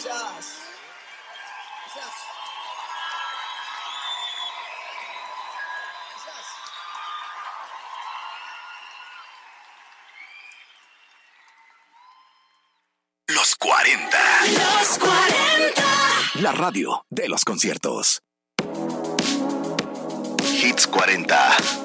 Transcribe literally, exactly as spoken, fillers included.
Gracias. Gracias. Gracias. Los cuarenta. Los cuarenta. La radio de los conciertos. Hits cuarenta.